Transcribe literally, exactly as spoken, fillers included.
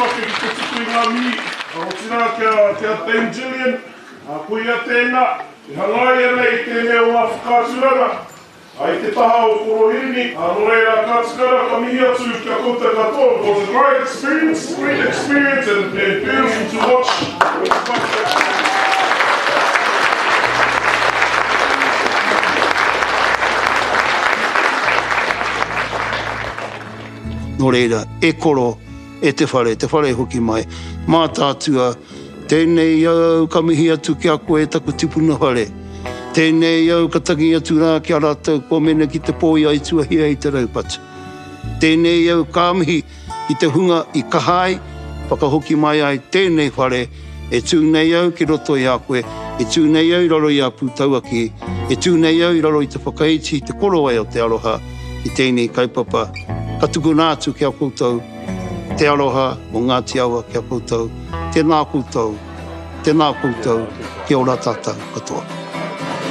aloha ke ki te tuku i ngā mi. O tina kia, kia Dame Gillian, a puia tēnā. I hangai ana i tēnei o ngā whakāturanga. Ai te taha o korohini, a Lorena Katukara, ka mihi atu kia kouta katoa. It was a great experience, great experience and, and beautiful to watch. No reira, e koro e te whare, te whare hoki mai. Mā tātua, tēnei au ka mihi atu ki a koe taku tipuna whare. Tēnei au ka tangi atu rā ki a rātou ko mena ki te pōi ai tuahia i te raupatu. Tēnei au ka mihi i te hunga i kahai, whakahoki mai ai tēnei whare, e tūnei au ki roto i a koe, e tūnei au i raro i a pūtauaki, e tūnei au i raro i te whakaiti, te koro ai o te aloha, i tēnei kaupapa. Ka tuku nātu kia koutou, te aloha o Ngāti Awa kia koutou, tēnā koutou, tēnā koutou, kia ora tātou katoa.